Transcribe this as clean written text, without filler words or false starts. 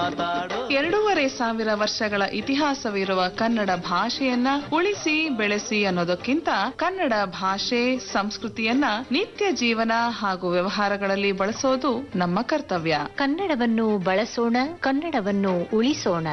2500 ವರ್ಷಗಳ ಇತಿಹಾಸವಿರುವ ಕನ್ನಡ ಭಾಷೆಯನ್ನ ಉಳಿಸಿ ಬೆಳೆಸಿ ಅನ್ನೋದಕ್ಕಿಂತ ಕನ್ನಡ ಭಾಷೆ ಸಂಸ್ಕೃತಿಯನ್ನ ನಿತ್ಯ ಜೀವನ ಹಾಗೂ ವ್ಯವಹಾರಗಳಲ್ಲಿ ಬಳಸೋದು ನಮ್ಮ ಕರ್ತವ್ಯ. ಕನ್ನಡವನ್ನು ಬಳಸೋಣ, ಕನ್ನಡವನ್ನು ಉಳಿಸೋಣ.